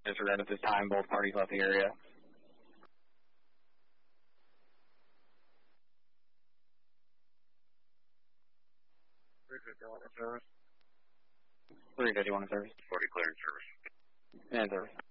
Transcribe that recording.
Disregard at this time, both parties left the area. 351 in service. 351 in service. 40 cleared in service. In service.